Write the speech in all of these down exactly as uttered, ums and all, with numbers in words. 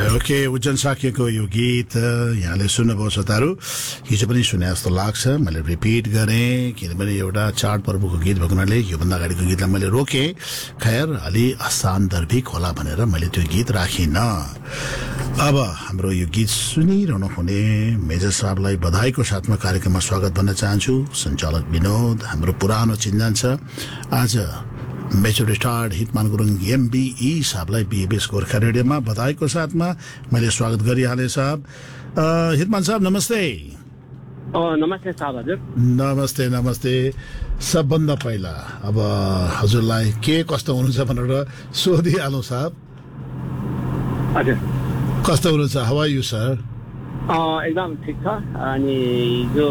Okay Ujjain साक्यको यो गीत यहाँले सुन्नुभयो श्रोताहरू हिजो पनि सुने जस्तो लाग्छ मैले रिपिट गरेँ किनभने एउटा चाडपर्वको गीत भएको हुनाले योभन्दा अगाडिको गीतलाई मैले रोकेँ खैर अलि असान्दर्भिक होला भनेर मैले त्यो गीत राखिनँ अब हाम्रो यो गीत सुनिरहनु हुने मेजर साहबलाई बधाईको साथमा कार्यक्रममा स्वागत भन्न चाहन्छु सञ्चालक विनोद हाम्रो पुरानो चिन्जान छ आज major retired हितमान Gurung MBE साहबलाई बीएबीएस Gorkha रेडियोमा बधाईको साथमा मैले स्वागत गरिहालेँ साहब हितमान साहब नमस्ते नमस्ते साहब हजुर नमस्ते नमस्ते सबभन्दा पहिला अब हजुरलाई के कस्तो हुनुहुन्छ भनेर सोधिहालौँ साहब हजुर कस्तो हुनुहुन्छ हाउ आर यु सर एकदम ठिक छ अनि जो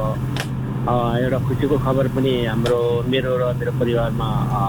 एउटा खुसीको खबर पनि हाम्रो मेरो र मेरो परिवारमा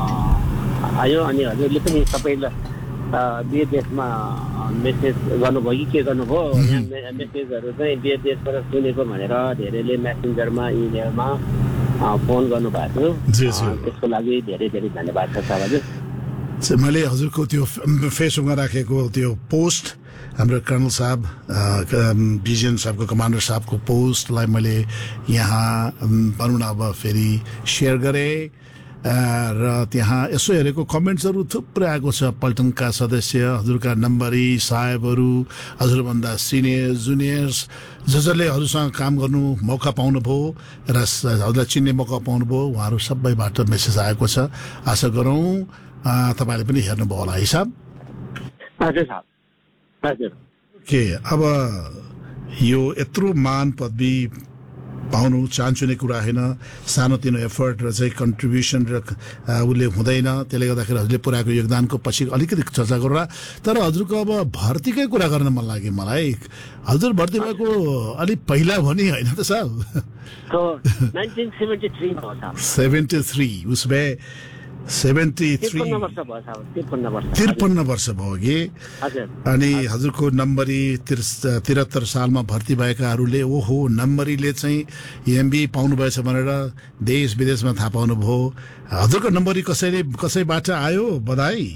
आयो अनि हजुरले पनि सबैलाई विदेशमा मेसेज गर्नुभयो कि के गर्नुभयो यहाँ मेसेजहरू चाहिँ विदेशबाट सुनेको भनेर धेरैले मेसेन्जरमा इमेलमा फोन गर्नुभएको थियो त्यसको लागि धेरै धेरै धन्यवाद छ सर हजुर मैले हजुरको त्यो फेसबुकमा राखेको त्यो पोस्ट हाम्रो कर्नल साहब बिजिएन साहबको कमान्डर साहबको पोस्टलाई मैले यहाँ भनौँ न अब फेरि सेयर गरेँ र त्यहाँ यसो हेरेको कमेन्ट्सहरू थुप्रै आएको छ पल्टनका सदस्य हजुरका नम्बरी साहेबहरू हजुरभन्दा सिनियर जुनियर्स ज जसले हजुरसँग काम गर्नु मौका पाउनुभयो र हजुरलाई चिन्ने मौका पाउनुभयो उहाँहरू सबैबाट मेसेज आएको छ आशा गरौँ तपाईँले पनि हेर्नुभयो होला हिसाब हजुर साहब के अब यो यत्रो मान पदवी पाउनु चाहन्छु कुरा होइन सानोतिनो एफर्ट र चाहिँ कन्ट्रिब्युसन र उसले हुँदैन त्यसले गर्दाखेरि हजुरले पुऱ्याएको योगदानको पछि अलिकति चर्चा गरौँला तर हजुरको अब भर्तीकै कुरा गर्न मन लाग्यो मलाई हजुर भर्ती भएको अलिक पहिला भनी होइन त साहब सेभेन्टी थ्री उसो भए सेभेन्टी थ्री त्रिपन्न वर्ष भयो कि अनि हजुरको नम्बरी त्रिहत्तर सालमा भर्ती भएकाहरूले ओहो नम्बरीले चाहिँ एमबी पाउनु भएछ भनेर देश विदेशमा थाहा पाउनुभयो हजुरको नम्बरी कसैले कसैबाट आयो बधाई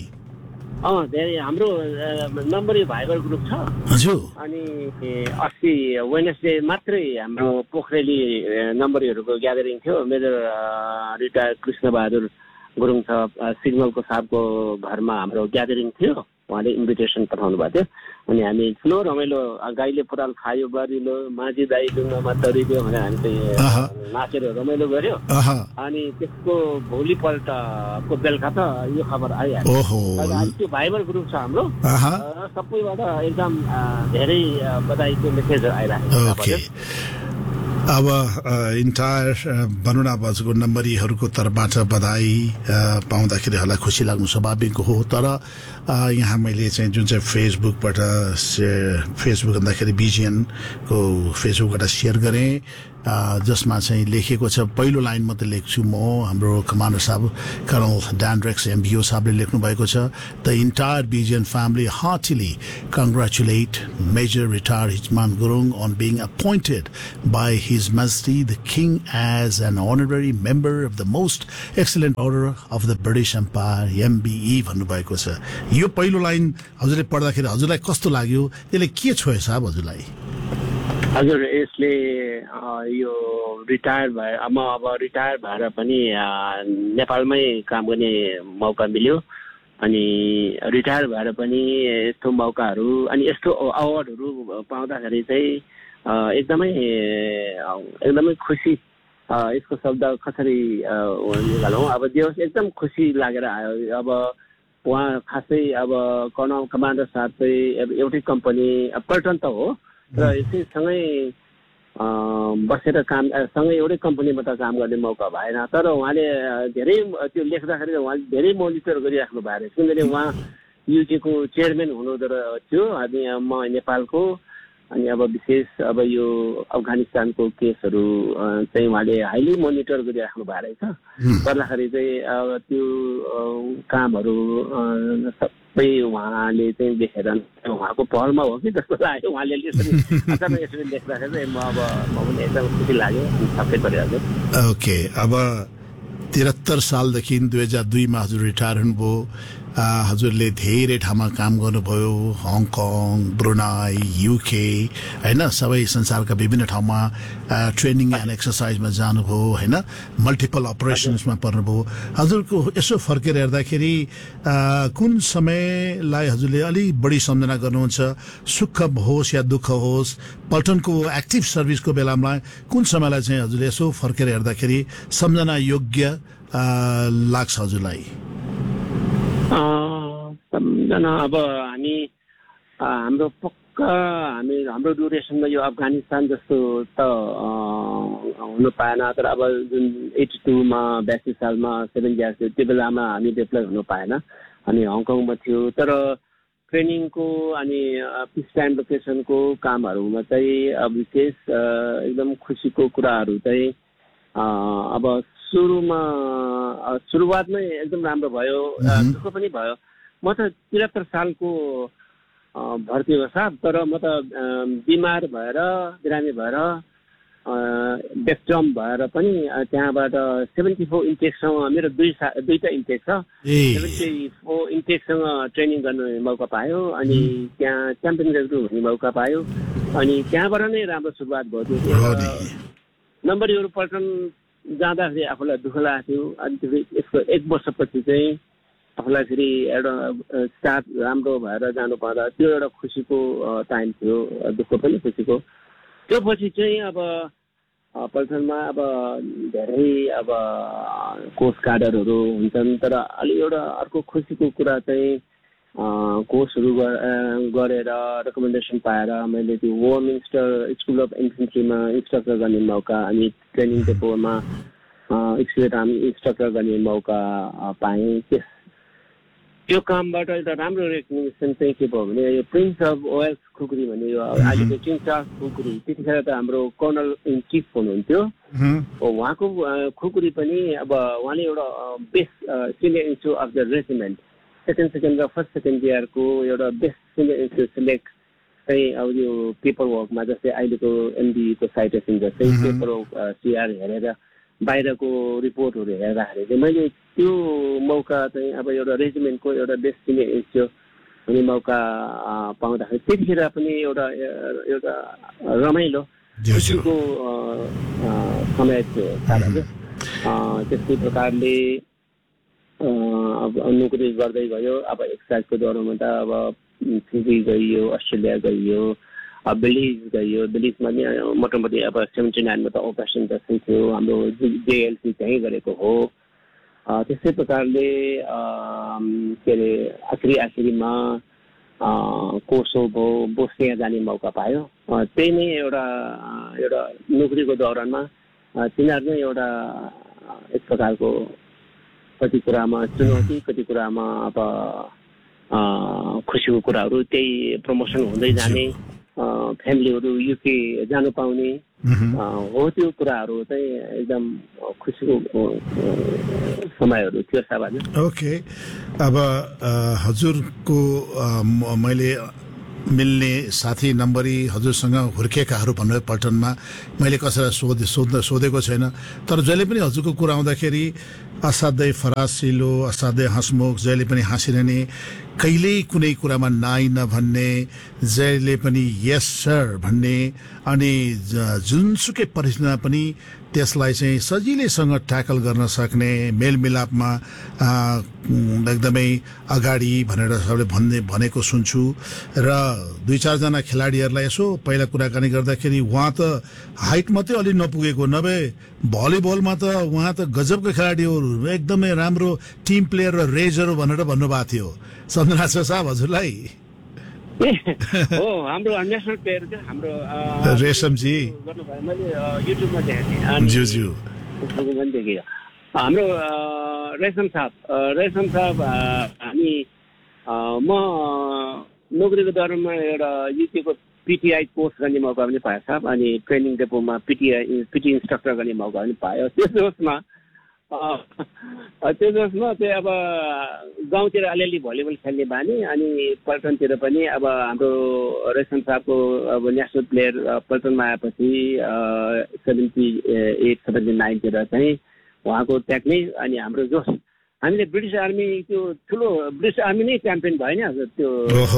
हाम्रो नम्बरी भाइबर ग्रुप छ हजुर अनि अस्ति वेडनेसडे मात्रै हाम्रो पोखरेली नम्बरीहरूको ग्यादरिङ थियो मेरो रिटायर्ड कृष्णबहादुर गुरुङ साहब सिग्नलको साहबको घरमा हाम्रो ग्यादरिङ थियो उहाँले इन्भिटेसन पठाउनु भएको थियो अनि हामी ठुलो रमाइलो गाईले पुराल खायो गरिलो माझी दाई डुङ्गामा तरिदियो भनेर हामी चाहिँ नाचेर रमाइलो गर्यो अनि त्यसको भोलिपल्टको बेलुका त यो खबर आइहाल्यो त्यो भाइबर ग्रुप छ हाम्रो सबैबाट एकदम धेरै बधाईको मेसेजहरू आइरहेको छ अब इन्टायर भनौँ न अब हजुरको नम्बरीहरूको तर्फबाट बधाई पाउँदाखेरि होला खुसी लाग्नु स्वाभाविक हो तर यहाँ मैले चाहिँ जुन चाहिँ फेसबुकबाट फेसबुक भन्दाखेरि बिजिएनको फेसबुकबाट सेयर गरेँ जसमा चाहिँ लेखेको छ पहिलो लाइन मात्रै लेख्छु म हाम्रो कमान्डर साहब कर्नल ड्यान्ड्रेक्स एमबिओ साहबले लेख्नु भएको छ the entire बिजिएन family heartily congratulate major retired हितमान Gurung on being appointed by his majesty the king as an अनररी member of the most excellent order of the British empire एमबिई भन्नुभएको छ यो पहिलो लाइन हजुरले पढ्दाखेरि हजुरलाई कस्तो लाग्यो त्यसले के छोयो साहब हजुरलाई हजुर यसले यो रिटायर भए म अब रिटायर भएर पनि नेपालमै काम गर्ने मौका मिल्यो अनि रिटायर भएर पनि यस्तो मौकाहरू अनि यस्तो अवार्डहरू पाउँदाखेरि चाहिँ एकदमै एकदमै खुसी यसको शब्द कसरी गरौँ अब जो एकदम खुसी लागेर आयो अब उहाँ खासै अब कर्नल कमान्डर साहब चाहिँ एउटै कम्पनी पल्टन त हो र यसैसँगै बसेर काम सँगै एउटै कम्पनीमा त काम गर्ने मौका भएन तर उहाँले धेरै त्यो लेख्दाखेरि उहाँले धेरै मोनिटर गरिराख्नु भएको रहेछ किनभने उहाँ युजीको चेयरम्यान हुनुहुँदो थियो अनि म नेपालको अनि अब विशेष अब यो अफगानिस्तानको केसहरू चाहिँ उहाँले हाइली मोनिटर गरिराख्नु भएको रहेछ गर्दाखेरि चाहिँ अब त्यो कामहरू सबै उहाँले चाहिँ देखेर उहाँको पहलमा हो कि जस्तो लाग्यो उहाँले यसरी अचानक यसरी लेख्दाखेरि चाहिँ म अब म पनि एकदम खुसी लाग्यो सबै परिहाल्यो ओके अब त्रिहत्तर सालदेखि दुई हजार दुईमा हजुर रिटायर हुनुभयो हजुरले धेरै ठाउँमा काम गर्नुभयो, हङकङ, ब्रुनाई, युके होइन, सबै संसारका विभिन्न ठाउँमा ट्रेनिङ एन्ड एक्सर्साइजमा जानुभयो होइन, मल्टिपल अपरेसन्समा पर्नुभयो। हजुरको यसो फर्केर हेर्दाखेरि कुन समयलाई हजुरले अलिक बढी सम्झना गर्नुहुन्छ, सुख होस् या दुःख होस्, पल्टनको एक्टिभ सर्भिसको बेलामा कुन समयलाई चाहिँ हजुरले यसो फर्केर हेर्दाखेरि सम्झना योग्य लाग्छ हजुरलाई? सम्झना अब हामी हाम्रो पक्का हामी हाम्रो ड्युरेसनमा यो अफगानिस्तान जस्तो त हुनु पाएन, तर अब जुन एटी टूमा बयासी सालमा सेभेन इयर्स थियो त्यो बेलामा हामी डेप्लय हुनु पाएन, अनि हङकङमा थियो। तर ट्रेनिङको अनि पिस टाइम लोकेसनको कामहरूमा चाहिँ अब विशेष एकदम खुसीको कुराहरू चाहिँ अब सुरुमा सुरुवातमै एकदम राम्रो भयो, दुःख पनि भयो। म त त्रिहत्तर सालको भर्ती हो साहब, तर म त बिमार भएर बिरामी भएर बेक्टम भएर पनि त्यहाँबाट सेभेन्टी फोर इन्टेकसँग मेरो दुई सा दुईवटा इन्टेक छ, सेभेन्टी फोर इन्टेकसँग ट्रेनिङ गर्ने मौका पायो, अनि त्यहाँ च्याम्पियन रेजु हुने मौका पायो, अनि त्यहाँबाट नै राम्रो सुरुवात भयो। त्यो नम्बरीहरू पल्टन जाँदाखेरि आफूलाई दुःख लागेको थियो, अनि त्यसको एक वर्षपछि चाहिँ आफूलाई फेरि एउटा स्टार्ट राम्रो भएर जानु पर्दा त्यो एउटा खुसीको टाइम थियो, दुःख पनि खुसीको। त्यो पछि चाहिँ अब पल्टनमा अब धेरै अब कोर्स कार्डरहरू हुन्छन्, तर अलि एउटा अर्को खुसीको कुरा चाहिँ कोर्सहरू गरेर रेकमेन्डेसन पाएर मैले त्यो वोमिन्स्टर स्कुल अफ इन्फेन्ट्रीमा इन्स्ट्रक्टर गर्ने मौका, अनि ट्रेनिङ डेपोमा एक्सपिरियन्स हामी इन्स्ट्रक्टर गर्ने मौका पाएँ। त्यस त्यो कामबाट एउटा राम्रो रेकमेन्डेसन चाहिँ के भयो भने यो प्रिन्स अफ वेल्स खुकुरी भन्ने यो अहिलेको किङ चार्ल्स खुकुरी, त्यतिखेर त हाम्रो कर्नल इन चिफ हुनुहुन्थ्यो, उहाँको खुकुरी पनि अब उहाँले एउटा best senior institute of the regiment second second र फर्स्ट सेकेन्ड इयरको एउटा बेस्ट सिनियर इन्स्टिच्युट सिलेक्ट चाहिँ अब यो पेपर वर्कमा, जस्तै अहिलेको एमडीको साइटेसन जस्तै पेपर वर्क सिआर हेरेर बाहिरको रिपोर्टहरू हेर्दाखेरि चाहिँ मैले त्यो मौका चाहिँ अब एउटा रेजिमेन्टको एउटा बेस्ट सिनियर इन्स्टिच्युट हुने मौका पाउँदाखेरि त्यतिखेर पनि एउटा एउटा रमाइलो खुसीको समय थियो। त्यस्तै प्रकारले अब नोकरी गर्दै गयो। अब एक्साइजको दौरानमा त अब फिजी गइयो, अस्ट्रेलिया गइयो, बेलिज गइयो। बेलिजमा नि मोटामोटी अब सेभेन्टी नाइनमा त अपरेसन जस्तै थियो, हाम्रो जेएलसी त्यहीँ गरेको हो। त्यस्तै प्रकारले के अरे आखिरी आखिरीमा कोसोभो बोस्निया जाने मौका पायो। त्यही नै एउटा एउटा नोकरीको दौरानमा तिनीहरू नै एउटा एक प्रकारको कति कुरामा चुनौती, कति कुरामा अब खुसीको कुराहरू, त्यही प्रमोसन हुँदै जाने, फ्यामिलीहरू युके जानु पाउने हो, त्यो कुराहरू चाहिँ एकदम खुसीको समयहरू थियो साहब। ओके, अब हजुरको मैले मिल्ने साथी नम्बरी हजुरसँग हुर्केकाहरू भन्नुभयो पल्टनमा, मैले कसैलाई सोधे सोध्न सोधेको छैन, तर जहिले पनि हजुरको कुरा आउँदाखेरि असाध्यै फरासिलो, असाध्यै हँसमुख, जहिले पनि हाँसिरहने, कहिल्यै कुनै कुरामा नाइ नभन्ने, जहिले पनि यस सर भन्ने, अनि जुनसुकै परिस्थितिमा पनि त्यसलाई चाहिँ सजिलैसँग ट्याकल गर्न सक्ने, मेलमिलापमा एकदमै अगाडि भनेर सबले भन्ने भनेको सुन्छु। र दुई चारजना खेलाडीहरूलाई यसो पहिला कुराकानी गर्दाखेरि उहाँ त हाइट मात्रै अलि नपुगेको, नभए भलिबलमा त उहाँ त गजबको खेलाडी हो, एकदमै राम्रो टिम प्लेयर र रेजर भनेर भन्नुभएको थियो। सम्झना छ साहब हजुरलाई? हो, हाम्रो नेसनल प्लेयर थियो हाम्रो रेशमजी, मैले युट्युबमा देखेको थिएँ, हाम्रो रेशम साहब। रेशम साहब हामी म नोकरीको दौरानमा एउटा युकेको पिटिआई कोर्स गर्ने मौका पनि पाएँ साहब, अनि ट्रेनिङ डेपोमा पिटिआई पिटी इन्स्ट्रक्टर गर्ने मौका पनि पायो। त्यो जोसमा त्यो जोसमा चाहिँ अब गाउँतिर अलिअलि भलिबल खेल्ने बानी, अनि पल्टनतिर पनि अब हाम्रो रेशम साहबको अब नेसनल प्लेयर पल्टनमा आएपछि सेभेन्टी एट सेभेन्टी नाइनतिर चाहिँ उहाँको टेक्निक अनि हाम्रो जोस हामीले ब्रिटिस आर्मी त्यो ठुलो ब्रिटिस आर्मी नै च्याम्पियन भयो नि हजुर त्यो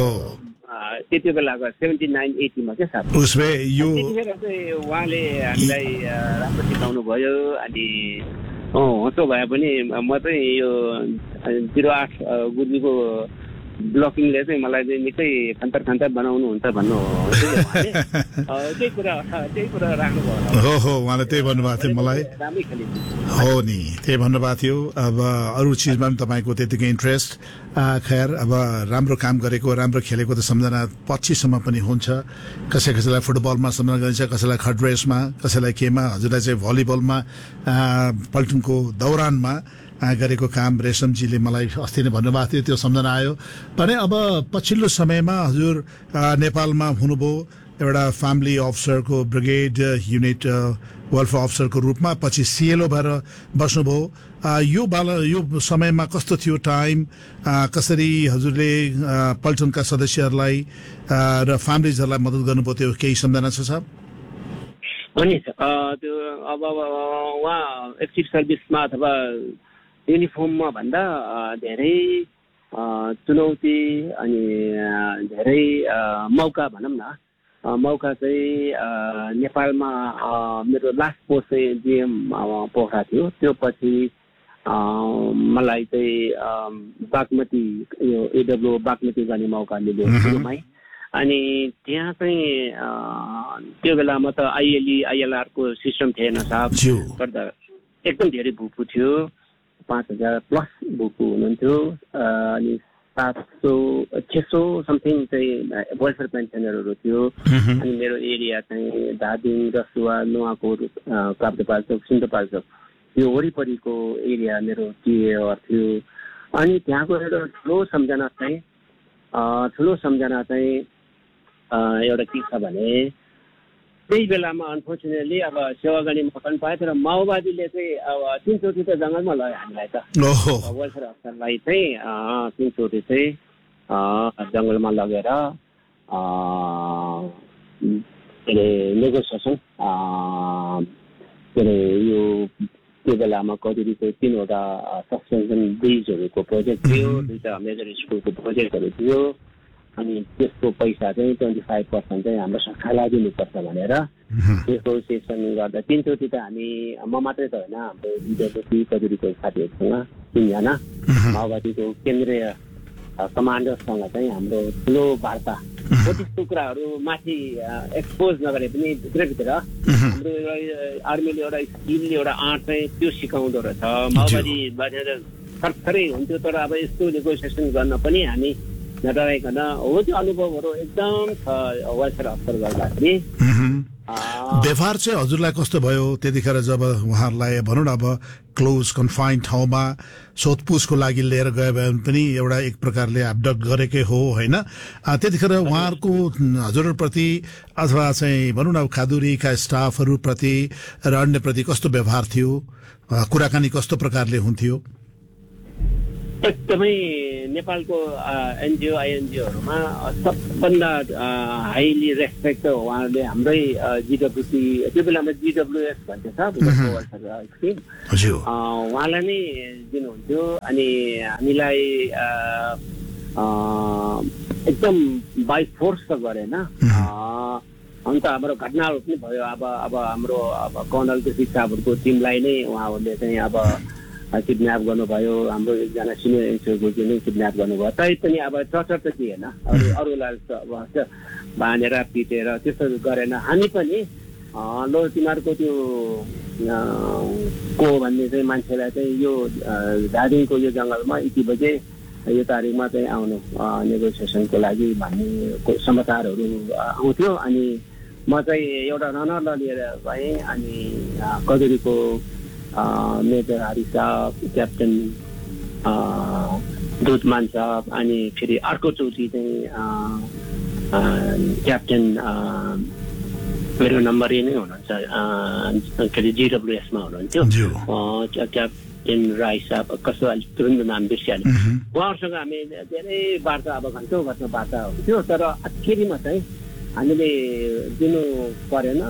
त्यति बेलाको सेभेन्टी नाइन एटीमा क्या साहब त्यतिखेर चाहिँ उहाँले हामीलाई राम्रो सिकाउनु भयो अनि होचो भए पनि म चाहिँ यो जिरो आठ गुरुजीको ब्लकिङले चाहिँ मलाई चाहिँ निकै खन्तर खन्तर बनाउनुहुन्छ भन्नु त्यही कुरा त्यही कुरा राख्नुभयो हो हो उहाँले त्यही भन्नुभएको थियो मलाई राम्रै खेलिन्छ हो नि त्यही भन्नुभएको थियो अब अरू चिजमा पनि तपाईँको त्यतिकै इन्ट्रेस्ट खैर अब राम्रो काम गरेको राम्रो खेलेको त सम्झना पछिसम्म पनि हुन्छ कसै कसैलाई फुटबलमा सम्झना गरिन्छ कसैलाई खट रेसमा कसैलाई केमा हजुरलाई चाहिँ भलिबलमा पल्टनको दौरानमा गरेको काम रेशमजीले मलाई अस्ति नै भन्नुभएको थियो त्यो सम्झना आयो भने अब पछिल्लो समयमा हजुर नेपालमा हुनुभयो एउटा फ्यामिली अफिसरको ब्रिगेड युनिट वेलफेयर अफिसरको रूपमा पछि सिएलओ भएर बस्नुभयो यो बाल यो समयमा कस्तो थियो टाइम कसरी हजुरले पल्टनका सदस्यहरूलाई र फ्यामिलिजहरूलाई मद्दत गर्नुभयो त्यो केही सम्झना छ साहब अनि त्यो अब उहाँ एक्टिभ सर्भिसमा अथवा युनिफर्ममा भन्दा धेरै चुनौती अनि धेरै मौका भनौँ न मौका चाहिँ नेपालमा मेरो लास्ट पोस्ट चाहिँ जिएम पोखरा थियो त्यो पछि मलाई चाहिँ बागमती यो एडब्ल्यू बागमती गर्ने मौका मिल्यो सुरुमै अनि त्यहाँ चाहिँ त्यो बेलामा त आइएलई आइएलआरको सिस्टम थिएन साहब गर्दा एकदम धेरै भुपु थियो पाँच हजार प्लस भुपु हुनुहुन्थ्यो अनि सात सौ छ सौ समथिङ चाहिँ वेलफेयर पेन्सनरहरू थियो अनि मेरो एरिया चाहिँ धादिङ रसुवा नुवाकोट प्राप्तपाल्चोक सिन्धुपाल्चोक यो वरिपरिको एरिया मेरो टिएआर थियो अनि त्यहाँको एउटा ठुलो सम्झना चाहिँ ठुलो सम्झना चाहिँ एउटा के छ भने त्यही बेलामा अनफर्चुनेटली अब सेवा गर्ने मौका पनि पायो तर माओवादीले चाहिँ अब तिनचोटि त जङ्गलमा लग्यो हामीलाई त वेलफेयर अफिसरलाई चाहिँ तिनचोटि चाहिँ जङ्गलमा लगेर के अरे नेगोसिएसन के अरे यो त्यो बेलामा कतिको तिनवटा सस्पेन्सन ब्रिजहरूको प्रोजेक्ट थियो दुईवटा मेजर स्कुलको प्रोजेक्टहरू थियो अनि त्यसको पैसा चाहिँ ट्वेन्टी फाइभ पर्सेन्ट चाहिँ हाम्रो सरकारलाई दिनुपर्छ भनेर नेगोसिएसन गर्दा तिनचोटि त हामी म मात्रै त होइन हाम्रो विद्यार्थी कतिको साथीहरूसँग तिनजना माओवादीको केन्द्रीय कमान्डरसँग चाहिँ हाम्रो ठुलो वार्ता कतिको कुराहरू माथि एक्सपोज नगरे पनि भित्रभित्र हाम्रो आर्मीले एउटा स्किल एउटा आर्ट चाहिँ त्यो सिकाउँदो रहेछ माओवादी थरथरै हुन्थ्यो तर अब यस्तो नेगोसिएसन गर्न पनि हामी नडराइकन हो त्यो अनुभवहरू एकदम छ वेलफेयर अफिसर गर्दाखेरि व्यवहार चाहिँ हजुरलाई कस्तो भयो त्यतिखेर जब उहाँहरूलाई भनौँ न अब क्लोज कन्फाइन्ड ठाउँमा सोधपुछको लागि लिएर गयो भने पनि एउटा एक प्रकारले एब्डक्ट गरेकै हो होइन त्यतिखेर उहाँहरूको हजुरप्रति अथवा चाहिँ भनौँ न खादुरीका स्टाफहरूप्रति र अन्यप्रति कस्तो व्यवहार थियो कुराकानी कस्तो प्रकारले हुन्थ्यो एकदमै नेपालको एनजिओ आइएनजिओहरूमा सबभन्दा हाइली रेस्पेक्ट उहाँहरूले हाम्रै जिडब्ल्युसी त्यो बेलामा जिडब्ल्युएस भन्छ स्किम उहाँलाई नै दिनुहुन्थ्यो अनि हामीलाई एकदम बाई फोर्स त गरेन अन्त हाम्रो घटनाहरू पनि भयो अब अब हाम्रो अब कर्नलको शिक्षाहरूको टिमलाई नै उहाँहरूले चाहिँ अब किडन्याप गर्नुभयो हाम्रो एकजना सिनियर एनजिओको नै किडन्याप गर्नुभयो तैपनि अब चर्चा त थिएन अरू अरूलाई बाँधेर पिटेर त्यस्तो गरेन हामी पनि लो तिमीहरूको त्यो को भन्ने चाहिँ मान्छेलाई चाहिँ यो धादिङको यो जङ्गलमा यति बजे यो तारिकमा चाहिँ आउनु नेगोसिएसनको लागि भन्ने समाचारहरू आउँथ्यो अनि म चाहिँ एउटा रनरलाई लिएर गएँ अनि कदुरीको मेजर हरि साहब क्याप्टन दुधमान साहब अनि फेरि अर्कोचोटि चाहिँ क्याप्टन मेरो नम्बर नै हुनुहुन्छ के अरे जिडब्ल्युएसमा हुनुहुन्थ्यो क्याप्टन राई साहब कसो अहिले तुरन्त नाम बिर्सिहाल्यो उहाँहरूसँग हामी धेरै वार्ता अब घन्टौँ घन्टौँ वार्ता हुन्थ्यो तर आखिरीमा चाहिँ हामीले दिनु परेन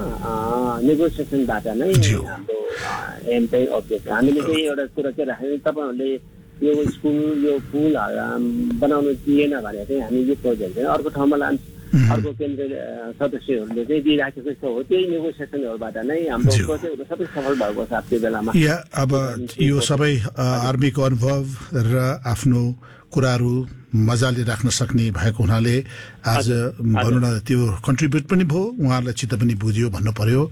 नेगोसिएसनबाट नै हाम्रो एम चाहिँ अब्जेक्ट हामीले चाहिँ एउटा कुरा चाहिँ राख्यौँ तपाईँहरूले यो स्कुल यो पुल बनाउन दिएन भने चाहिँ हामी यो प्रोजेक्ट चाहिँ अर्को ठाउँमा लान्छ अर्को केन्द्रीय सदस्यहरूले चाहिँ दिइराखेको छ हो त्यही नेगोसिएसनहरूबाट नै हाम्रो प्रोजेक्टहरू सबै सफल भएको छ त्यो बेलामा या अब यो सबै आर्मीको अनुभव र आफ्नो कुराहरू मजाले राख्न सक्ने भएको हुनाले आज भनौँ न त्यो कन्ट्रिब्युट पनि भयो उहाँहरूलाई चित्त पनि बुझ्यो भन्नु पर्यो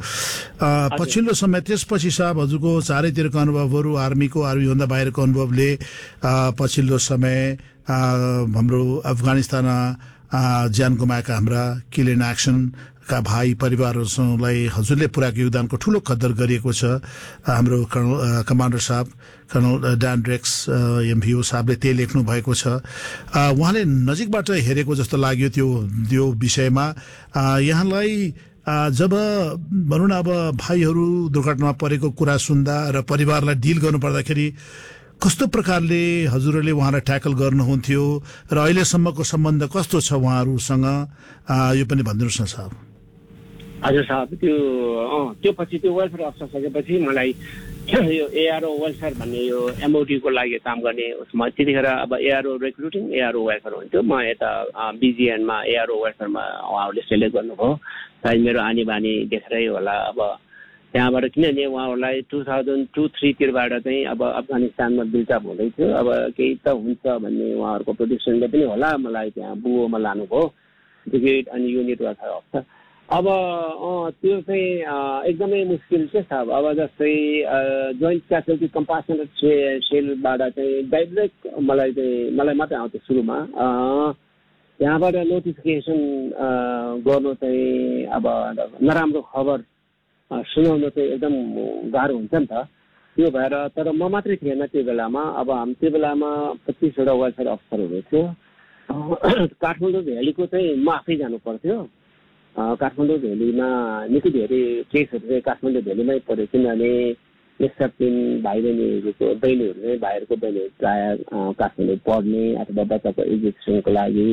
पछिल्लो समय त्यसपछि साहब हजुरको चारैतिरको अनुभवहरू आर्मीको आर्मीभन्दा बाहिरको अनुभवले पछिल्लो समय हाम्रो अफगानिस्तानमा ज्यान गुमाएका हाम्रा किल इन एक्सनका भाइ परिवारहरूलाई हजुरले पुर्याएको योगदानको ठूलो कदर गरिएको छ हाम्रो कर्नल कमान्डर साहब कर्नल डान ड्रेक्स एमभीओ साहबले त्यही लेख्नु भएको छ उहाँले नजिकबाट हेरेको जस्तो लाग्यो त्यो त्यो विषयमा यहाँलाई जब भनौँ न अब भाइहरू दुर्घटनामा परेको कुरा सुन्दा र परिवारलाई डिल गर्नु पर्दाखेरि कस्तो प्रकारले हजुरहरूले उहाँलाई ट्याकल गर्नुहुन्थ्यो र अहिलेसम्मको सम्बन्ध कस्तो छ उहाँहरूसँग यो पनि भनिदिनुहोस् न साहब हजुर साहब त्यो त्यो पछि त्यो वेलफेयर अफिसर सकेपछि मलाई यो एआरओ वेलफेयर भन्ने यो एमओडीको लागि काम गर्ने उसमा त्यतिखेर अब एआरओ रिक्रुटिङ एआरओ वेलफेयर हुन्थ्यो म यता बिजिएनमा एआरओ वेलफेयरमा उहाँहरूले सेलेक्ट गर्नुभयो सायद मेरो आनी बानी देखेरै होला अब त्यहाँबाट किनभने उहाँहरूलाई टु थाउजन्ड टू थ्रीतिरबाट चाहिँ अब अफगानिस्तानमा बिल्डअप हुँदै थियो अब केही त हुन्छ भन्ने उहाँहरूको प्रोडिक्सनले पनि होला मलाई त्यहाँ बुओमा लानुभयो ब्रिगेड अनि युनिट वेलफेयर अफिसर अब त्यो चाहिँ एकदमै मुस्किल चाहिँ छ अब जस्तै जोइन्ट क्याजुअल्टी कम्पासनेट सेलबाट चाहिँ डाइरेक्ट मलाई चाहिँ मलाई मात्रै आउँथ्यो सुरुमा त्यहाँबाट नोटिफिकेसन गर्नु चाहिँ अब नराम्रो खबर सुनाउनु चाहिँ एकदम गाह्रो हुन्छ नि त त्यो भएर तर म मात्रै थिएन त्यो बेलामा अब हामी त्यो बेलामा पच्चिसवटा वेलफेयर अफिसरहरू थियो काठमाडौँ भ्यालीको चाहिँ म आफै जानु पर्थ्यो काठमाडौँ भ्यालीमा निकै धेरै केसहरू चाहिँ काठमाडौँ भ्यालीमै पऱ्यो किनभने एक्सेप्टिङ भाइ बहिनीहरूको बहिनीहरू चाहिँ भाइहरूको बहिनीहरू प्रायः काठमाडौँ पढ्ने अथवा बच्चाको एजुकेसनको लागि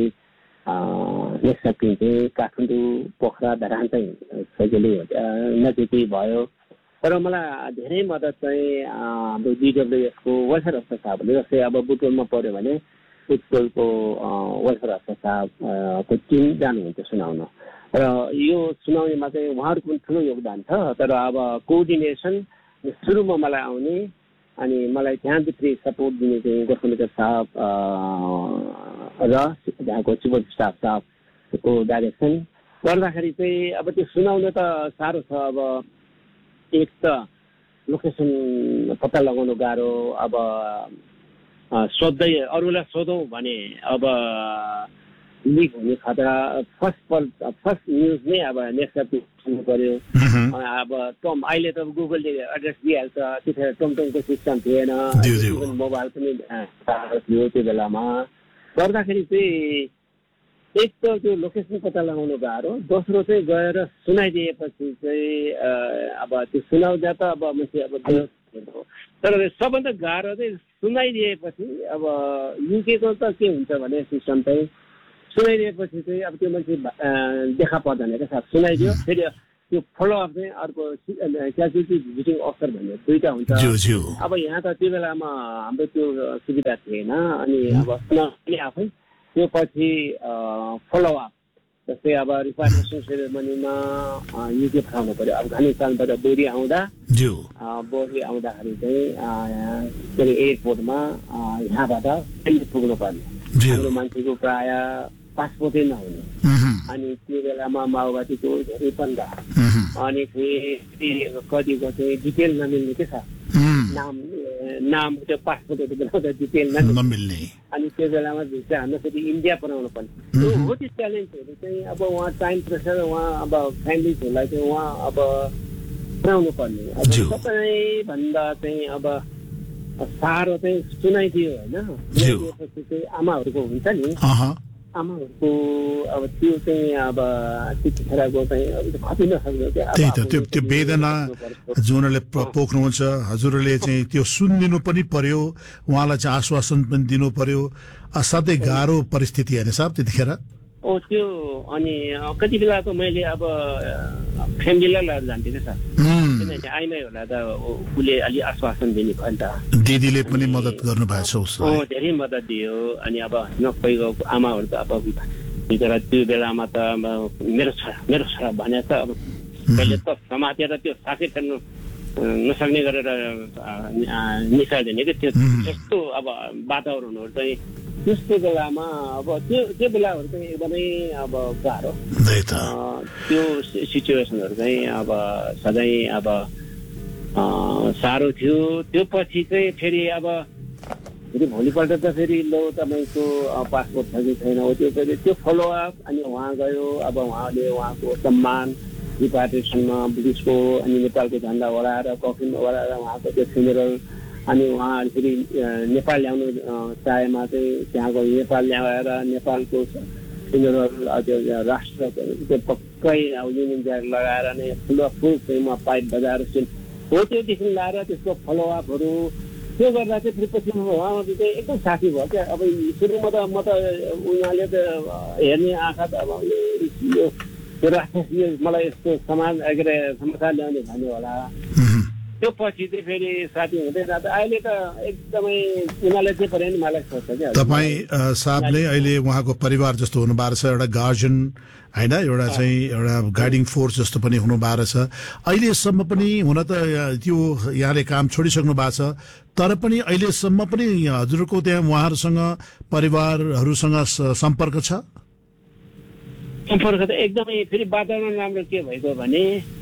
एक्सेप्टिङ चाहिँ काठमाडौँ पोखरा धरान चाहिँ सजिलै नजिकै भयो तर मलाई धेरै मद्दत चाहिँ हाम्रो डिडब्ल्युएसको वेलफेयर अफिसर साहबले जस्तै अब बुटोलमा पऱ्यो भने बुटोलको वेलफेयर अफिसर साहबको टिम जानुहुन्थ्यो सुनाउन र यो सुनाउनेमा चाहिँ उहाँहरूको पनि ठुलो योगदान छ तर अब कोअर्डिनेसन सुरुमा मलाई आउने अनि मलाई त्यहाँभित्रै सपोर्ट दिने चाहिँ गोर्खामित्र साहब र त्यहाँको चिफ अफ स्टाफ साहबको डाइरेक्सन गर्दाखेरि चाहिँ अब त्यो सुनाउन त साह्रो छ अब एक त लोकेसन पत्ता लगाउनु गाह्रो अब सोध्दै अरूलाई सोधौँ भने अब लिक हुने खतरा फर्स्ट पल फर्स्ट न्युज नै अब नेक्स्ट सुन्नु पर्यो अब टम अहिले त गुगलले एड्रेस दिइहाल्छ त्यतिखेर टमटमको सिस्टम थिएन मोबाइल पनि थियो त्यो बेलामा गर्दाखेरि चाहिँ एक त त्यो लोकेसन पत्ता लगाउनु गाह्रो दोस्रो चाहिँ गएर सुनाइदिएपछि चाहिँ अब त्यो सुनाउँदा त अब मान्छे अब तर सबभन्दा गाह्रो चाहिँ सुनाइदिएपछि अब युकेको त के हुन्छ भने सिस्टम चाहिँ सुनाइदिएपछि चाहिँ अब त्यो मान्छे देखा पर्दैन क्या साथ सुनाइदियो फेरि त्यो फलोअप चाहिँ अर्को क्याजुअल्टी भिजिटिङ अफिसर भन्ने दुईवटा हुन्छ अब यहाँ त त्यो बेलामा हाम्रो त्यो सुविधा थिएन अनि अब सुनाउने आफै त्यो पछि फलोअप जस्तै अब रिपार्टेसन सेरेमनीमा युके पठाउनु पर्यो अफगानिस्तानबाट बोरी आउँदा बोरी आउँदाखेरि चाहिँ के अरे एयरपोर्टमा यहाँबाट दिल्ली पुग्नु पर्ने हाम्रो मान्छेको प्राय पासपोर्टै नहुने अनि त्यो बेलामा माओवादीको धेरै पन्दा अनि फेरि कतिको चाहिँ डिटेल नमिल्ने के छ नाम नाम त्यो पासपोर्टहरू बनाउँदा डिटेल नमिल्ने अनि त्यो बेलामा भिसा हाम्रो फेरि इन्डिया बनाउनु पर्ने हो त्यो च्यालेन्जहरू चाहिँ अब उहाँ टाइम प्रेसर उहाँ अब फ्यामिलीहरूलाई चाहिँ उहाँ अब बनाउनु पर्ने अब सबैभन्दा चाहिँ अब साह्रो चाहिँ सुनाइदियो होइन सुनाइदिएपछि चाहिँ आमाहरूको हुन्छ नि आमाहरूको अब त्यो चाहिँ अब त्यतिखेरको चाहिँ खपि नसक्नु त्यही त त्यो त्यो वेदना जुनले पोख्नुहुन्छ हजुरले चाहिँ त्यो सुनिदिनु पनि पर्यो उहाँलाई चाहिँ आश्वासन पनि दिनु पर्यो असाध्यै गाह्रो परिस्थिति होइन साहब त्यतिखेर ओ त्यो अनि कति बेला त मैले अब फ्यामिलीलाई लिएर जान्थेँ क्या सर किनभने आइमै होला त उसले अलि आश्वासन दिने भयो नि त दिदीले पनि मद्दत गर्नु भएको छ उसलाई अँ धेरै मद्दत दियो अनि अब नखोइको आमाहरू त अब भित्र त्यो बेलामा त मेरो छोरा मेरो छोरा भने त अब पहिले त समातेर त्यो साथै फेर्नु नसक्ने गरेर निकालिदिने कि त्यो त्यस्तो अब वातावरणहरू चाहिँ त्यस्तो बेलामा अब त्यो त्यो बेलाहरू चाहिँ एकदमै अब गाह्रो त्यो सिचुएसनहरू चाहिँ अब सधैँ अब साह्रो थियो त्यो पछि चाहिँ फेरि अब फेरि भोलिपल्ट त फेरि लो तपाईँको पासपोर्ट छ कि छैन हो त्यो फेरि त्यो फलोअप अनि उहाँ गयो अब उहाँले उहाँको सम्मान रिपार्टेसनमा ब्रिटिसको अनि नेपालको झन्डा ओढाएर कफिनमा ओढाएर उहाँको त्यो फ्युनेरल अनि उहाँहरू फेरि नेपाल ल्याउनु चाहेमा चाहिँ त्यहाँको नेपाल ल्याएर नेपालको फ्युनेरल त्यो राष्ट्र त्यो पक्कै अब युनियन ज्याक लगाएर नै ठुलो फुल फ्रेममा पाइप बजाएर हो त्योदेखि लगाएर त्यसको फलोअपहरू त्यो गर्दा चाहिँ फेरि पछि उहाँहरू चाहिँ एकदम साथी भयो क्या अब सुरुमा त म त उनीहरूले त हेर्ने आँखा त अब यो राष्ट्रिय मलाई यस्तो समाज के अरे समाचार ल्याउने भन्यो होला त्यो पछि चाहिँ फेरि साथी हुँदै जाँदा अहिले त एकदमै उनीहरूले चाहिँ पऱ्यो नि मलाई सोध्छ क्या तपाईँ साहबले अहिले उहाँको परिवार जस्तो हुनु भएको छ एउटा गार्जियन होइन एउटा चाहिँ एउटा गाइडिङ फोर्स जस्तो पनि हुनु भएको छ अहिलेसम्म पनि हुन त त्यो यहाँले काम छोडिसक्नु भएको छ तर पनि अहिलेसम्म पनि हजुरको त्यहाँ उहाँहरूसँग परिवारहरूसँग सम्पर्क छ सम्पर्क त एकदमै फेरि वातावरण राम्रो के भएको भने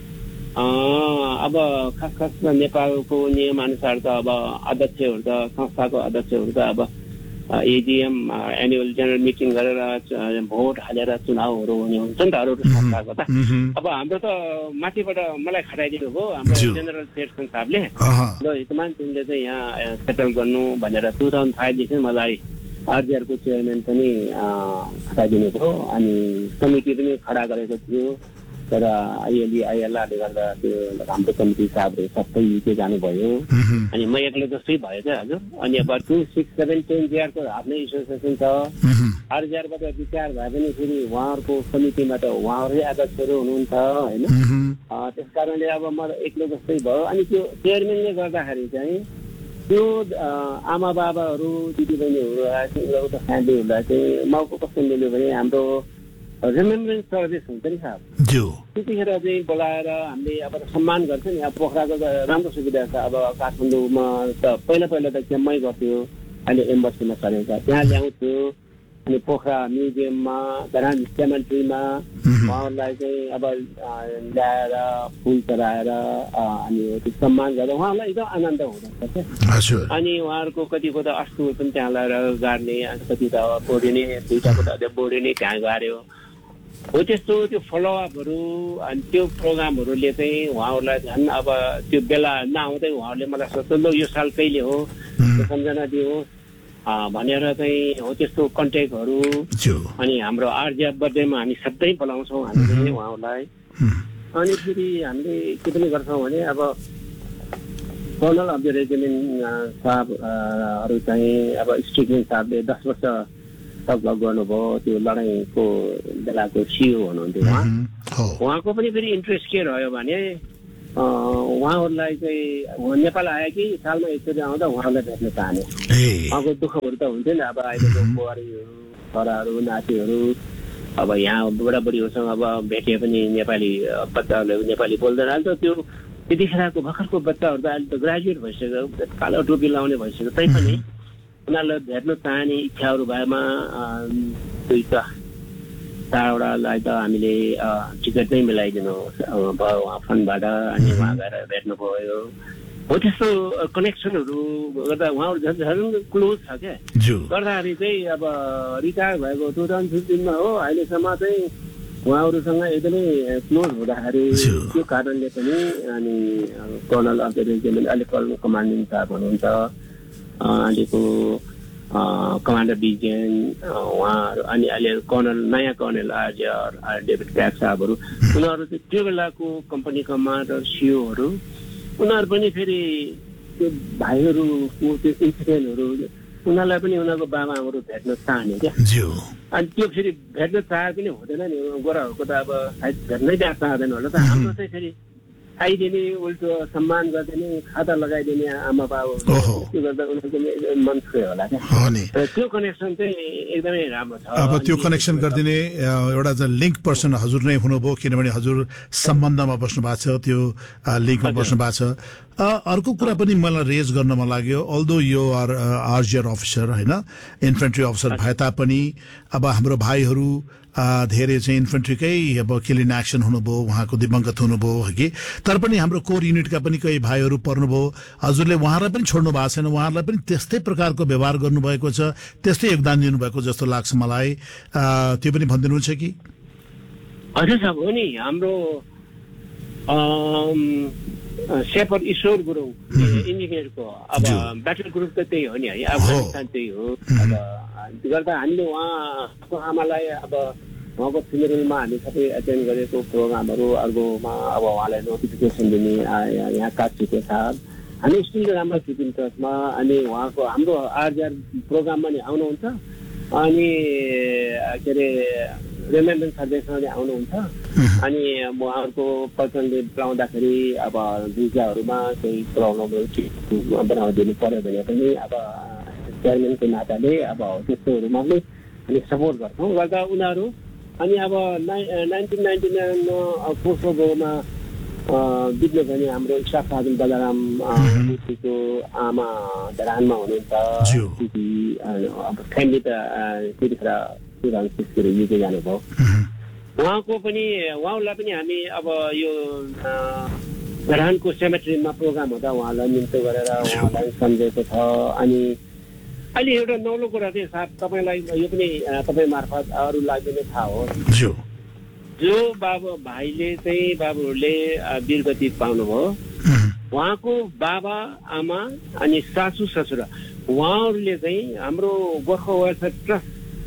अब खास खास नेपालको नियमअनुसार त अब अध्यक्षहरू त संस्थाको अध्यक्षहरू त अब एजिएम एनुअल जेनरल मिटिङ गरेर भोट हालेर चुनावहरू हुने हुन्छ नि त अरू संस्थाको त अब हाम्रो त माथिबाट मलाई खटाइदिनु भयो हाम्रो जेनरल चेयरम्यान साहबले ल हितमान तिमीले चाहिँ यहाँ सेटल गर्नु भनेर टु थाउजन्ड फाइभदेखि मलाई आरजिआरको चेयरम्यान पनि खटाइदिनु भयो अनि कमिटी पनि खडा गरेको थियो तर आइएलई आइएलआरले गर्दा त्यो हाम्रो कमिटी साहबहरू सबै युके जानुभयो अनि म एक्लै जस्तै भयो क्या हजुर अनि अब टु सिक्स सेभेन टेन जिआरको आफ्नै एसोसिएसन छ आरजिआरबाट विचार भए पनि फेरि उहाँहरूको कमिटीमा त उहाँहरूकै अध्यक्षहरू हुनुहुन्छ होइन त्यस कारणले अब म एक्लै जस्तै भयो अनि त्यो चेयरम्यानले गर्दाखेरि चाहिँ त्यो आमा बाबाहरू दिदीबहिनीहरू उनीहरूको त फ्यामिलीहरूलाई चाहिँ मौका कस्तो मिल्यो भने हाम्रो रिमेम्बरेन्स सर्भिस हुन्छ नि साहब त्यतिखेर चाहिँ बोलाएर हामीले अब सम्मान गर्छ नि अब पोखराको त राम्रो सुविधा छ अब काठमाडौँमा त पहिला पहिला त क्याम्पमै गर्थ्यो अहिले एम्बसीमा चलेको छ त्यहाँ ल्याउँथ्यो अनि पोखरा म्युजियममा ग्रान्ड सेमेट्रीमा उहाँहरूलाई चाहिँ अब ल्याएर फुल चढाएर अनि त्यो सम्मान गरेर उहाँहरूलाई एकदम आनन्द हुँदछ क्या अनि उहाँहरूको कतिको त अस्तु पनि त्यहाँ लगाएर गाड्ने अनि कति त बोडिने दुईवटाको त बोडिने त्यहाँ गाड्यो हो त्यस्तो त्यो फलोअपहरू अनि त्यो प्रोग्रामहरूले चाहिँ उहाँहरूलाई झन् अब त्यो बेला नआउँदै उहाँहरूले मलाई सोध्छ ल यो साल कहिले हो त्यो सम्झना दियो भनेर चाहिँ हो त्यस्तो कन्ट्याक्टहरू अनि हाम्रो आरजिएफ बर्थडेमा हामी सधैँ बोलाउँछौँ हामीले उहाँहरूलाई अनि फेरि हामीले के पनि गर्छौँ भने अब कर्नल अफ द रेजिमेन्ट साहबहरू चाहिँ अब स्टिकलिन साहबले दस वर्ष लगभग गर्नुभयो त्यो लडाइँको बेलाको सिओ हुनुहुन्थ्यो उहाँ उहाँको पनि फेरि इन्ट्रेस्ट के रह्यो भने उहाँहरूलाई चाहिँ नेपाल आए कि सालमा एकचोटि आउँदा उहाँहरूलाई भेट्न चाहने उहाँको दुःखहरू त हुन्थ्यो नि अब अहिलेको बुहारीहरू छोराहरू नातिहरू अब यहाँ बुढाबुढीहरूसँग अब भेटे पनि नेपाली बच्चाहरूले नेपाली बोल्दैन अहिले त त्यो त्यतिखेरको भर्खरको बच्चाहरू त अहिले त ग्रेजुएट भइसक्यो कालो टोपी लाउने भइसक्यो तैपनि उनीहरूलाई भेट्न चाहने इच्छाहरू भएमा दुईवटा चारवटालाई त हामीले टिकट नै मिलाइदिनु भयो उहाँ फन्डबाट अनि उहाँ गएर भेट्नु भयो हो त्यस्तो कनेक्सनहरू गर्दा उहाँहरू झन् झन् क्लोज छ क्या गर्दाखेरि चाहिँ अब रिटायर भएको टु थाउजन्ड फिफ्टिनमा हो अहिलेसम्म चाहिँ उहाँहरूसँग एकदमै क्लोज हुँदाखेरि त्यो कारणले पनि अनि कर्नल अफ द रेजिमेन्ट अहिले कर्नल कमान्डिङ साहब हुनुहुन्छ अहिलेको कमान्डर बिजेन उहाँहरू अनि अहिले कर्नल नयाँ कर्नल आरजिआर डेभिड क्याप साहबहरू उनीहरू चाहिँ त्यो बेलाको कम्पनी कमान्डर सिओहरू उनीहरू पनि फेरि त्यो भाइहरूको त्यो इन्सिडेन्टहरू उनीहरूलाई पनि उनीहरूको बाबाआमाहरू भेट्न चाहने क्या अनि त्यो फेरि भेट्न चाहे पनि हुँदैन नि गोराहरूको त अब सायद भेट्नै चाहँदैन होला त हाम्रो चाहिँ फेरि आइदिने उल्टो सम्मान गरिदिने खाता लगाइदिने आमा बाबु त्यो गर्दा उनीहरूको मन छुयो होला क्या त्यो कनेक्सन चाहिँ एकदमै राम्रो छ। अब त्यो कनेक्सन गरिदिने एउटा चाहिँ लिङ्क पर्सन हजुर नै हुनुभयो किनभने हजुर सम्बन्धमा बस्नु भएको छ त्यो लिङ्कमा बस्नु भएको छ। अर्को कुरा पनि मलाई रेज गर्न मन लाग्यो अल्दो यो आर आरजिआर अफिसर होइन इन्फेन्ट्री अफिसर भए तापनि अब हाम्रो भाइहरू धेरै चाहिँ इन्फेन्ट्रीकै अब किलिङ एक्सन हुनुभयो उहाँको दिवंगत हुनुभयो कि तर पनि हाम्रो कोर युनिटका पनि कोही भाइहरू पर्नुभयो हजुरले उहाँलाई पनि छोड्नु भएको छैन उहाँहरूलाई पनि त्यस्तै प्रकारको व्यवहार गर्नुभएको छ त्यस्तै योगदान दिनुभएको जस्तो लाग्छ मलाई त्यो पनि भनिदिनुहुन्छ कि? हजुर साहब हो नि हाम्रो सेपर ईश्वर गुरुङ इन्जिनियरको अब ब्याटल ग्रुप त त्यही हो नि है अफगानिस्तान त्यही हो। अब गर्दा हामीले उहाँको आमालाई अब उहाँको फ्युनेरलमा हामी सबै एटेन्ड गरेको प्रोग्रामहरू अर्कोमा अब उहाँलाई नोटिफिकेसन दिने यहाँ काटिएको छ हामी स्टिल राम्रो किपिङ टचमा अनि उहाँको हाम्रो आरजिआर प्रोग्राममा नि आउनुहुन्छ अनि के अरे रिमेम्बरेन्स सर्भिसमा नि आउनुहुन्छ अनि उहाँहरूको पर्सनली बोलाउँदाखेरि अब भिजाहरूमा केही प्रब्लमहरू बनाइदिनु पर्यो भने पनि अब चेयरम्यानको नाताले अब त्यस्तोहरूमा पनि हामी सपोर्ट गर्छौँ गर्दा उनीहरू अनि अब नाइ नाइन्टिन नाइन्टी नाइनमा कोसोभोमा बित्नु भने हाम्रो इच्छा साधन बलराम को आमा धरानमा हुनुहुन्छ अब फ्यामिली त त्यतिखेर टु थाउजन्ड सिक्सतिर युके जानुभयो उहाँको पनि उहाँलाई पनि हामी अब यो धरानको सेमेट्रीमा प्रोग्राम हुँदा उहाँलाई निम्तो गरेर उहाँलाई सम्झेको छ। अनि अहिले एउटा नौलो कुरा चाहिँ साहब तपाईँलाई यो पनि तपाईँ मार्फत अरूलाई पनि थाहा हो जो बाबु भाइले चाहिँ बाबुहरूले वीरगति पाउनुभयो उहाँको बाबा आमा अनि सासू ससुरा उहाँहरूले चाहिँ हाम्रो गोर्खा वेलफेयर ट्रस्ट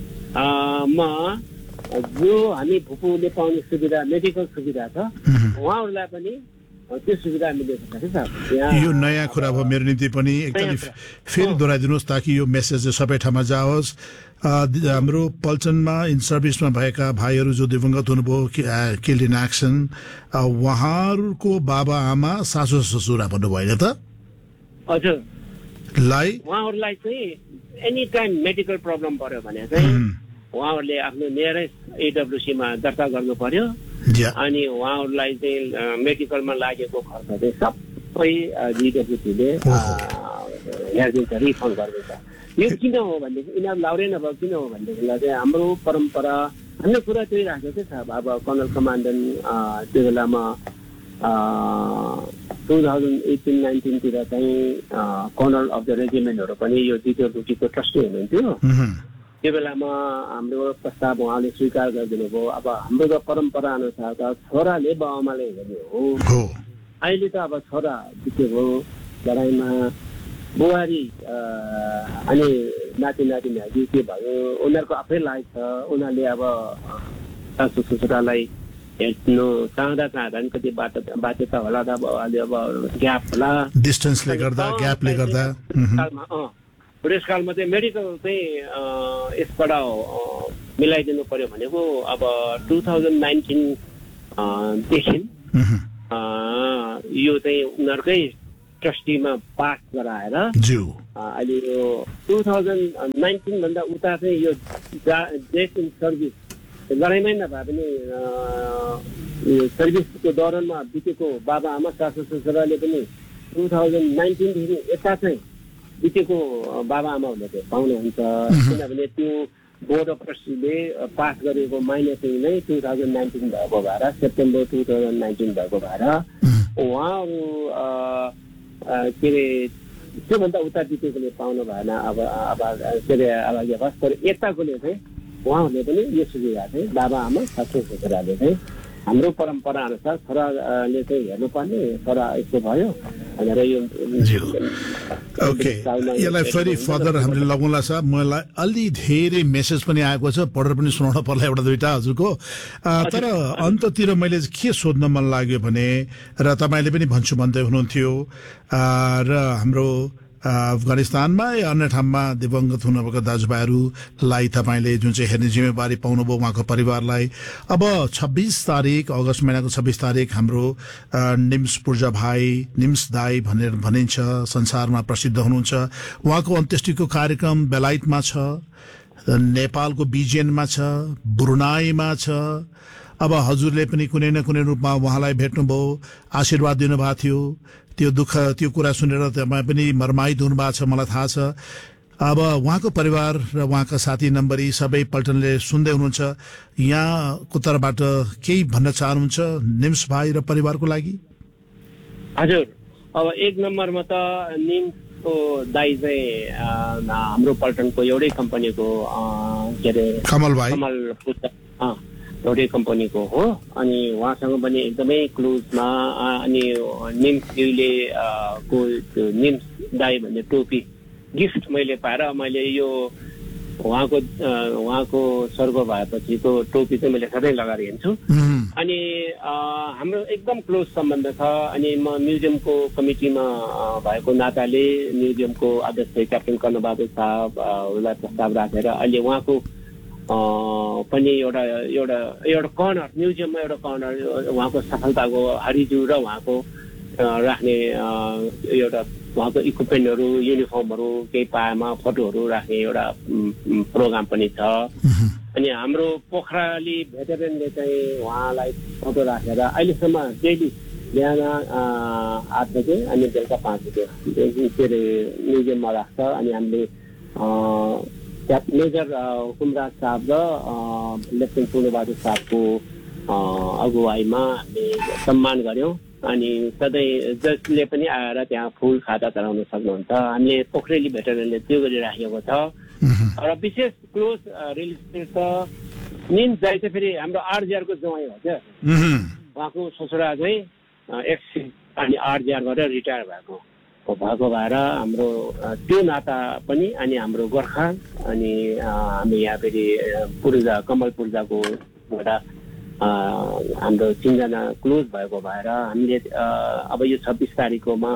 मा जो हामी भुपुले पाउने सुविधा मेडिकल सुविधा छ उहाँहरूलाई पनि त्यो सुविधा मिलेको छ कि यो नयाँ कुरा भयो मेरो निम्ति पनि एकदम फेरि दोहोऱ्याइदिनुहोस् ताकि यो मेसेज सबै ठाउँमा जाओस्। हाम्रो पल्चनमा इन सर्भिसमा भएका भाइहरू जो दिवंगत हुनुभयो किल्ड इन एक्सन उहाँहरूको बाबा आमा सासू ससुरा भन्नुभयो होइन त? हजुर लाई उहाँहरूलाई चाहिँ एनी टाइम मेडिकल प्रब्लम पर्यो भने चाहिँ उहाँहरूले आफ्नो नियरेस्ट एडब्ल्युसीमा दर्ता गर्नु पर्यो अनि उहाँहरूलाई चाहिँ मेडिकलमा लागेको खर्च चाहिँ सबै जिडब्ल्युसीले हेरिदिन्छ रिफन्ड गरिदिन्छ। यो किन हो भनेदेखि यिनीहरू लाउरे नभए किन हो भनेदेखिलाई चाहिँ हाम्रो परम्परा हाम्रो कुरा त्यही राखेको छ। अब कर्नल कमान्डेन्ट त्यो बेलामा टु थाउजन्ड एटिन नाइन्टिनतिर चाहिँ कर्नल अफ द रेजिमेन्टहरू पनि यो द्वितीय ड्युटीको ट्रस्टी हुनुहुन्थ्यो त्यो बेलामा हाम्रो प्रस्ताव उहाँले स्वीकार गरिदिनु भयो। अब हाम्रो त परम्परा अनुसार त छोराले बाबुआमाले हेर्ने हो अहिले त अब छोरा बित्यो भयो लडाइँमा बुहारी अनि नाति नातिनीहरू के भयो उनीहरूको आफ्नै लाइफ छ उनीहरूले अब सासू ससुरालाई हेर्नु चाहँदा चाहँदा नि कति बाटो बाध्यता होला त अब अहिले अब ग्याप होला डिस्टेन्सले गर्दा ग्यापले गर्दा बुढेसकालमा चाहिँ मेडिकल चाहिँ यसबाट मिलाइदिनु पर्यो भनेको अब टु थाउजन्ड नाइन्टिनदेखि यो चाहिँ उनीहरूकै ट्रस्टीमा पास गराएर अहिले यो टु थाउजन्ड नाइन्टिनभन्दा उता चाहिँ यो डेथ इन सर्भिस लडाइँमै नभए पनि सर्भिसको दौरानमा बितेको बाबा आमा सासू ससुराले पनि टु थाउजन्ड नाइन्टिनदेखि यता चाहिँ बितेको बाबा आमाहरूले चाहिँ पाउनुहुन्छ किनभने त्यो बोर्ड अफ ट्रस्टीले पास गरेको महिना चाहिँ नै टु थाउजन्ड नाइन्टिन भएको भएर सेप्टेम्बर टु थाउजन्ड नाइन्टिन भएको भएर उहाँहरू के अरे त्योभन्दा उता बितेकोले पाउनु भएन। अब अब के अरे अब यताकोले चाहिँ उहाँहरूले पनि यो सुविधा चाहिँ बाबा आमा सासू ससुराले चाहिँ हाम्रो परम्परा अनुसार छोराले चाहिँ हेर्नुपर्ने छोरा यस्तो भयो भनेर यो ओके यसलाई फेरि फर्दर हामीले लगाउँला छ। मलाई अलि धेरै मेसेज पनि आएको छ पढेर पनि सुनाउन पर्ला एउटा दुईटा हजुरको तर अन्ततिर मैले के सोध्न मन लाग्यो भने र तपाईँले पनि भन्छु भन्दै हुनुहुन्थ्यो र हाम्रो अफगानिस्तानमा या अन्य ठाउँमा दिवंगत हुनुभएका दाजुभाइहरूलाई तपाईँले जुन चाहिँ हेर्ने जिम्मेवारी पाउनुभयो उहाँको परिवारलाई। अब छब्बिस तारिक अगस्त महिनाको छब्बिस तारिक हाम्रो निम्स पूर्जा भाइ निम्स दाई भनेर भनिन्छ, संसारमा प्रसिद्ध हुनुहुन्छ। उहाँको अन्त्येष्टिको कार्यक्रम बेलायतमा छ, नेपालको बिजेनमा छ, ब्रुनाईमा छ। अब हजुरले पनि कुनै न कुनै रूपमा उहाँलाई भेट्नुभयो, आशीर्वाद दिनुभएको थियो। त्यो दुःख त्यो कुरा सुनेर तपाईँ पनि मर्माहित हुनुभएको छ, मलाई थाहा छ। अब उहाँको परिवार र उहाँका साथी नम्बरी सबै पल्टनले सुन्दै हुनुहुन्छ। यहाँको तर्फबाट केही भन्न चाहनुहुन्छ निम्स भाइ र परिवारको लागि? हजुर, अब एक नम्बरमा त निम्सको दाई चाहिँ हाम्रो पल्टनको एउटै कम्पनीको के अरे कमल भाइ कमल एउटै कम्पनीको हो। अनि उहाँसँग पनि एकदमै क्लोजमा। अनि निम्सले को निम्स दाई भन्ने टोपी गिफ्ट मैले पाएर मैले यो उहाँको उहाँको स्वर्ग भएपछिको टोपी चाहिँ मैले सधैँ लगाएर हिँड्छु। अनि हाम्रो एकदम क्लोज सम्बन्ध छ। अनि म म्युजियमको कमिटीमा भएको नाताले म्युजियमको अध्यक्ष क्याप्टेन कर्णबहादुर साहबलाई प्रस्ताव राखेर अहिले उहाँको पनि एउटा एउटा एउटा कर्नर म्युजियममा एउटा कर्नर उहाँको सफलताको हरिजु र उहाँको राख्ने एउटा उहाँको इक्विपमेन्टहरू युनिफर्महरू केही पाएमा फोटोहरू राख्ने एउटा प्रोग्राम पनि छ। अनि हाम्रो पोखराली भेटरेनले चाहिँ उहाँलाई फोटो राखेर अहिलेसम्म डेली बिहान आठ बजे अनि बेलुका पाँच बजे के अरे म्युजियममा राख्छ। अनि हामीले मेजर हुकुमराज साहब र लेफ्टेनेन्ट पूर्णबहादुर साहबको अगुवाईमा हामीले सम्मान गऱ्यौँ। अनि सधैँ जसले पनि आएर त्यहाँ फुल खाता चढाउन सक्नुहुन्छ। हामीले पोखरेली भेटरेनले त्यो गरिराखेको छ। र विशेष क्लोज रिलेटिभ त निम्स दाइ चाहिँ फेरि हाम्रो आरजिआरको ज्वाइँ हो क्या। उहाँको ससुरा चाहिँ एक्स अनि आरजिआर गरेर रिटायर भएको भएको भएर हाम्रो त्यो नाता पनि। अनि हाम्रो गोर्खा अनि हामी यहाँ फेरि पूर्जा कमल पूर्जाको एउटा हाम्रो तिनजना क्लोज भएको भएर हामीले अब यो छब्बिस तारिककोमा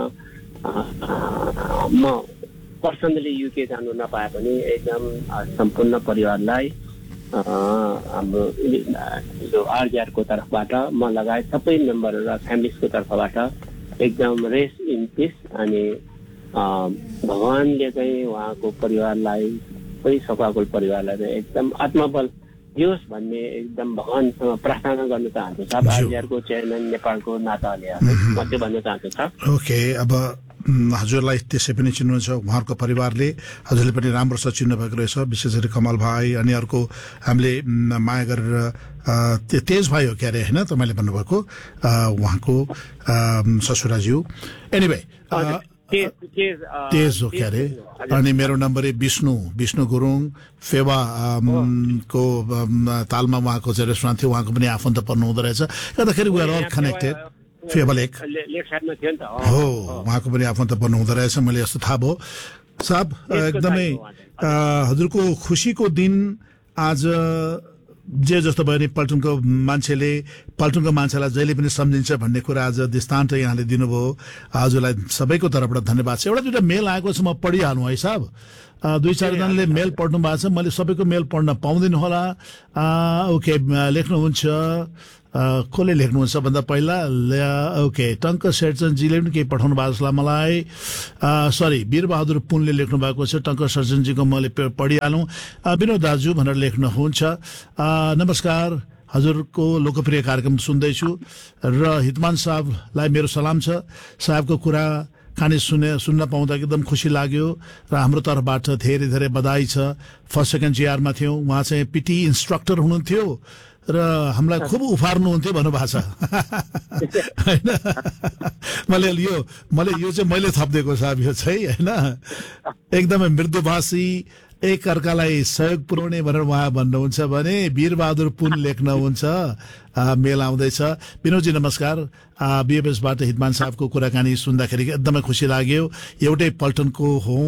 म पर्सनली युके जानु नपाए पनि एकदम सम्पूर्ण परिवारलाई हाम्रो यो आरजिआरको तर्फबाट म लगायत सबै मेम्बर र फ्यामिलीको तर्फबाट एकदम रेस्ट इन पिस। अनि भगवानले चाहिँ उहाँको परिवारलाई सबै सफाकुल परिवारलाई चाहिँ एकदम आत्मबल दियोस् भन्ने एकदम भगवानसँग प्रार्थना गर्न चाहन्छु। साहब आरजिआरको चेयरम्यान नेपालको नाताले म त्यो भन्न चाहन्छु सर। ओके, अब हजुरलाई त्यसै पनि चिन्नुहुन्छ, उहाँहरूको परिवारले हजुरले पनि राम्रोसँग चिन्नु भएको रहेछ। विशेष गरी कमल भाइ अनि अर्को हामीले माया गरेर तेज भाइ हो क्यारे होइन तपाईँले भन्नुभएको उहाँको ससुराज्यू। एनिवे तेज हो क्यारे। अनि मेरो नम्बर विष्णु विष्णु गुरुङ फेवा को तालमा उहाँको चाहिँ रेस्टुरेन्ट थियो, उहाँको पनि आफन्त पर्नु हुँदो रहेछ। गर्दाखेरि we are all connected. Phewa लेक हो, उहाँको पनि आफन्त पर्नु हुँदो रहेछ, मैले यस्तो थाहा भयो। साहब एकदमै हजुरको खुसीको दिन आज जे जस्तो भयो नि पल्टनको मान्छेले पल्टनको मान्छेलाई जहिले पनि सम्झिन्छ भन्ने कुरा आज दृष्टान्त यहाँले दिनुभयो। हजुरलाई सबैको तर्फबाट धन्यवाद छ। एउटा दुईवटा मेल आएको छ, म पढिहाल्नु है साहब। दुई चारजनाले मेल पढ्नु भएको छ, मैले सबैको मेल पढ्न पाउँदिनँ होला। ओके, लेख्नुहुन्छ कसले लेख्नुहुन्छ भन्दा पहिला ओके टङ्क शेरचन्दजीले पनि केही पठाउनु भएको छ मलाई। सरी वीरबहादुर पुनले लेख्नु भएको छ, टङ्क शेरचन्दजीको मैले पढिहालौँ। विनोद दाजु भनेर लेख्नुहुन्छ, नमस्कार हजुरको लोकप्रिय कार्यक्रम सुन्दैछु र हितमान साहबलाई मेरो सलाम छ। साहबको कुरा कहानी सुने सुन्न पाउँदा एकदम खुसी लाग्यो र हाम्रो तर्फबाट धेरै धेरै बधाई छ। फर्स्ट सेकेन्ड जिआरमा थियौँ, उहाँ चाहिँ पिटी इन्स्ट्रक्टर हुनुहुन्थ्यो र हामीलाई खुब उफार्नुहुन्थ्यो भन्नुभएको छ होइन। मैले यो मैले यो चाहिँ मैले थपिदिएको साहब यो चाहिँ होइन। एकदमै मृदुभाषी एक अर्कालाई सहयोग पुर्याउने भनेर उहाँ भन्नुहुन्छ भने वीरबहादुर पुन लेख्नुहुन्छ। मेल आउँदैछ। विनोदजी नमस्कार, बिएफएसबाट हितमान साहबको कुराकानी सुन्दाखेरि एकदमै खुसी लाग्यो। एउटै पल्टनको हौँ